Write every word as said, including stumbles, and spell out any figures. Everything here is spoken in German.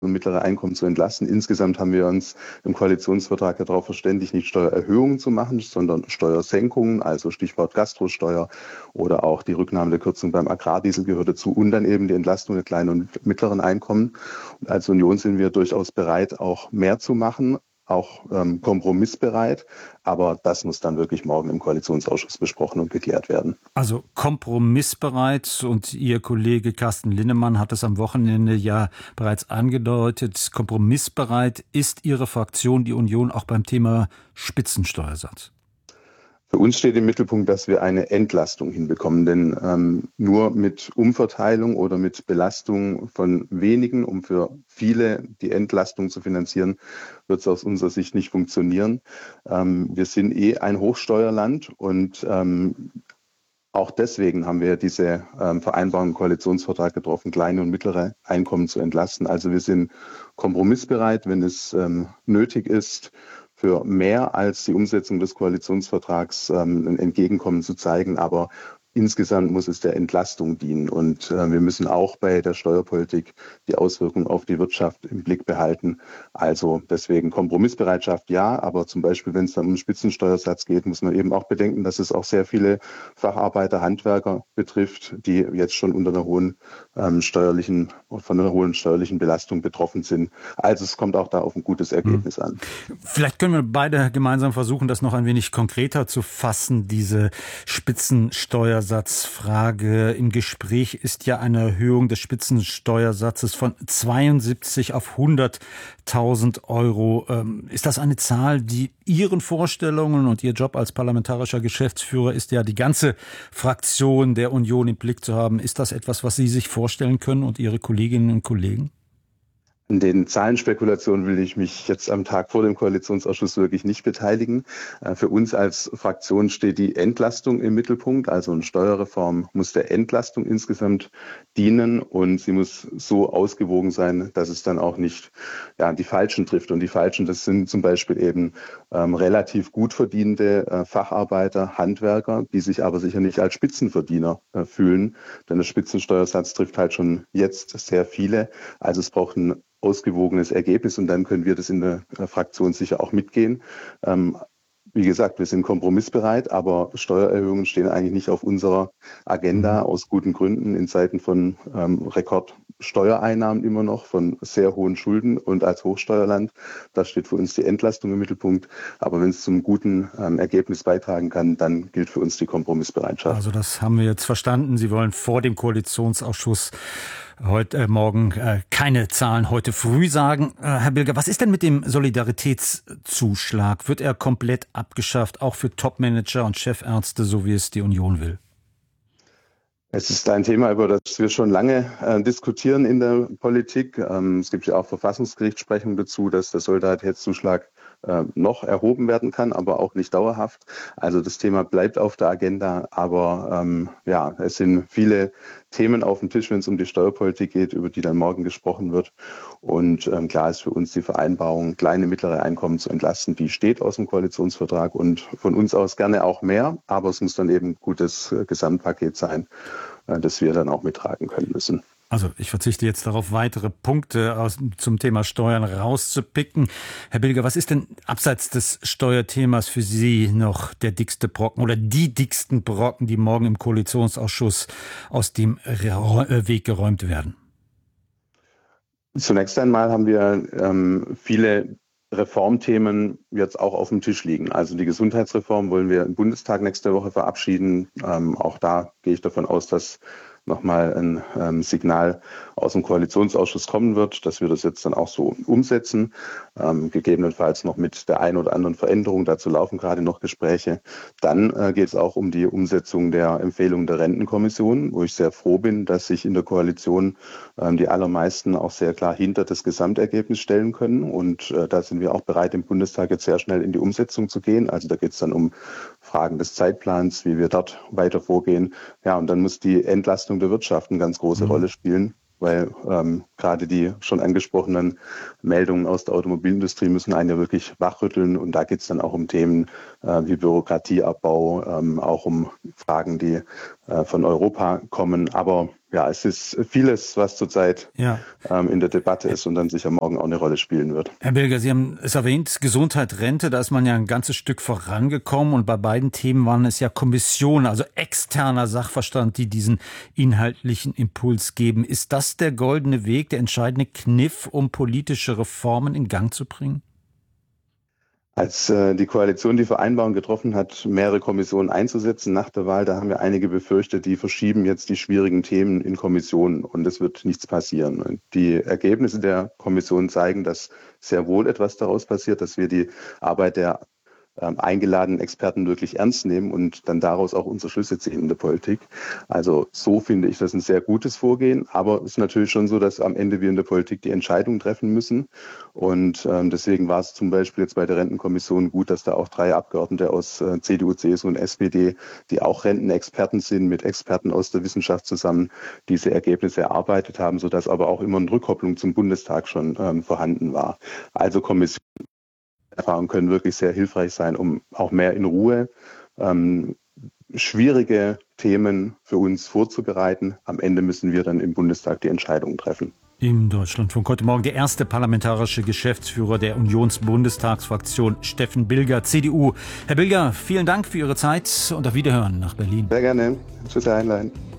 und mittlere Einkommen zu entlasten. Insgesamt haben wir uns im Koalitionsvertrag ja darauf verständigt, nicht Steuererhöhungen zu machen, sondern Steuersenkungen, also Stichwort Gastrosteuer oder auch die Rücknahme der Kürzung beim Agrardiesel gehört dazu und dann eben die Entlastung der kleinen und mittleren Einkommen. Und als Union sind wir durchaus bereit, auch mehr zu machen, auch ähm, kompromissbereit, aber das muss dann wirklich morgen im Koalitionsausschuss besprochen und geklärt werden. Also kompromissbereit, und Ihr Kollege Carsten Linnemann hat es am Wochenende ja bereits angedeutet, kompromissbereit ist Ihre Fraktion, die Union, auch beim Thema Spitzensteuersatz? Für uns steht im Mittelpunkt, dass wir eine Entlastung hinbekommen, denn ähm, nur mit Umverteilung oder mit Belastung von wenigen, um für viele die Entlastung zu finanzieren, wird es aus unserer Sicht nicht funktionieren. Ähm, wir sind eh ein Hochsteuerland und ähm, auch deswegen haben wir diese ähm, Vereinbarung im Koalitionsvertrag getroffen, kleine und mittlere Einkommen zu entlasten. Also wir sind kompromissbereit, wenn es ähm, nötig ist, für mehr als die Umsetzung des Koalitionsvertrags ähm, ein Entgegenkommen zu zeigen. Aber insgesamt muss es der Entlastung dienen. Und äh, wir müssen auch bei der Steuerpolitik die Auswirkungen auf die Wirtschaft im Blick behalten. Also deswegen Kompromissbereitschaft ja, aber zum Beispiel, wenn es dann um den Spitzensteuersatz geht, muss man eben auch bedenken, dass es auch sehr viele Facharbeiter, Handwerker betrifft, die jetzt schon unter einer hohen ähm, steuerlichen, von einer hohen steuerlichen Belastung betroffen sind. Also es kommt auch da auf ein gutes Ergebnis an. Vielleicht können wir beide gemeinsam versuchen, das noch ein wenig konkreter zu fassen, diese Spitzensteuersatzfrage. Im Gespräch ist ja eine Erhöhung des Spitzensteuersatzes von zweiundsiebzig auf hunderttausend Euro. Ist das eine Zahl, die Ihren Vorstellungen, und Ihr Job als parlamentarischer Geschäftsführer ist ja, die ganze Fraktion der Union im Blick zu haben, ist das etwas, was Sie sich vorstellen können und Ihre Kolleginnen und Kollegen? In den Zahlenspekulationen will ich mich jetzt am Tag vor dem Koalitionsausschuss wirklich nicht beteiligen. Für uns als Fraktion steht die Entlastung im Mittelpunkt. Also eine Steuerreform muss der Entlastung insgesamt dienen und sie muss so ausgewogen sein, dass es dann auch nicht ja, die Falschen trifft. Und die Falschen, das sind zum Beispiel eben ähm, relativ gut verdienende äh, Facharbeiter, Handwerker, die sich aber sicher nicht als Spitzenverdiener äh, fühlen. Denn der Spitzensteuersatz trifft halt schon jetzt sehr viele. Also es braucht ein ausgewogenes Ergebnis und dann können wir das in der Fraktion sicher auch mitgehen. Ähm, wie gesagt, wir sind kompromissbereit, aber Steuererhöhungen stehen eigentlich nicht auf unserer Agenda aus guten Gründen in Zeiten von ähm, Rekordsteuereinnahmen immer noch, von sehr hohen Schulden und als Hochsteuerland. Da steht für uns die Entlastung im Mittelpunkt. Aber wenn es zum guten ähm, Ergebnis beitragen kann, dann gilt für uns die Kompromissbereitschaft. Also das haben wir jetzt verstanden. Sie wollen vor dem Koalitionsausschuss heute äh, Morgen äh, keine Zahlen heute früh sagen. Äh, Herr Bilger, was ist denn mit dem Solidaritätszuschlag? Wird er komplett abgeschafft, auch für Topmanager und Chefärzte, so wie es die Union will? Es ist ein Thema, über das wir schon lange äh, diskutieren in der Politik. Ähm, es gibt ja auch Verfassungsgerichtssprechung dazu, dass der Solidaritätszuschlag äh, noch erhoben werden kann, aber auch nicht dauerhaft. Also das Thema bleibt auf der Agenda, aber ähm, ja, es sind viele Themen auf dem Tisch, wenn es um die Steuerpolitik geht, über die dann morgen gesprochen wird. Und ähm, klar ist für uns die Vereinbarung, kleine, mittlere Einkommen zu entlasten, die steht aus dem Koalitionsvertrag und von uns aus gerne auch mehr, aber es muss dann eben ein gutes äh, Gesamtpaket sein, äh, das wir dann auch mittragen können müssen. Also ich verzichte jetzt darauf, weitere Punkte aus, zum Thema Steuern rauszupicken. Herr Bilger, was ist denn abseits des Steuerthemas für Sie noch der dickste Brocken oder die dicksten Brocken, die morgen im Koalitionsausschuss aus dem Weg geräumt werden? Zunächst einmal haben wir ähm, viele Reformthemen jetzt auch auf dem Tisch liegen. Also die Gesundheitsreform wollen wir im Bundestag nächste Woche verabschieden. Ähm, auch da gehe ich davon aus, dass nochmal ein ähm, Signal aus dem Koalitionsausschuss kommen wird, dass wir das jetzt dann auch so umsetzen, ähm, gegebenenfalls noch mit der einen oder anderen Veränderung. Dazu laufen gerade noch Gespräche. Dann äh, geht es auch um die Umsetzung der Empfehlung der Rentenkommission, wo ich sehr froh bin, dass sich in der Koalition ähm, die allermeisten auch sehr klar hinter das Gesamtergebnis stellen können. Und äh, da sind wir auch bereit, im Bundestag jetzt sehr schnell in die Umsetzung zu gehen. Also da geht es dann um Fragen des Zeitplans, wie wir dort weiter vorgehen. Ja, und dann muss die Entlastung der Wirtschaft eine ganz große mhm. Rolle spielen, weil ähm, gerade die schon angesprochenen Meldungen aus der Automobilindustrie müssen einen ja wirklich wachrütteln. Und da geht es dann auch um Themen äh, wie Bürokratieabbau, ähm, auch um Fragen, die äh, von Europa kommen. Aber ja, es ist vieles, was zurzeit ja. ähm, in der Debatte ist und dann sicher morgen auch eine Rolle spielen wird. Herr Bilger, Sie haben es erwähnt, Gesundheit, Rente, da ist man ja ein ganzes Stück vorangekommen und bei beiden Themen waren es ja Kommissionen, also externer Sachverstand, die diesen inhaltlichen Impuls geben. Ist das der goldene Weg, der entscheidende Kniff, um politische Reformen in Gang zu bringen? Als äh, die Koalition die Vereinbarung getroffen hat, mehrere Kommissionen einzusetzen nach der Wahl, da haben wir einige befürchtet, die verschieben jetzt die schwierigen Themen in Kommissionen und es wird nichts passieren. Die Ergebnisse der Kommission zeigen, dass sehr wohl etwas daraus passiert, dass wir die Arbeit der ähm, eingeladenen Experten wirklich ernst nehmen und dann daraus auch unsere Schlüsse ziehen in der Politik. Also so finde ich das ein sehr gutes Vorgehen, aber es ist natürlich schon so, dass am Ende wir in der Politik die Entscheidung treffen müssen und ähm, deswegen war es zum Beispiel jetzt bei der Rentenkommission gut, dass da auch drei Abgeordnete aus äh, C D U, C S U und S P D, die auch Rentenexperten sind, mit Experten aus der Wissenschaft zusammen diese Ergebnisse erarbeitet haben, sodass aber auch immer eine Rückkopplung zum Bundestag schon ähm, vorhanden war. Also Kommission Erfahrungen können wirklich sehr hilfreich sein, um auch mehr in Ruhe ähm, schwierige Themen für uns vorzubereiten. Am Ende müssen wir dann im Bundestag die Entscheidungen treffen. Im Deutschlandfunk heute Morgen der erste parlamentarische Geschäftsführer der Unionsbundestagsfraktion, Steffen Bilger, C D U. Herr Bilger, vielen Dank für Ihre Zeit und auf Wiederhören nach Berlin. Sehr gerne. Tschüss, Herr Heinlein.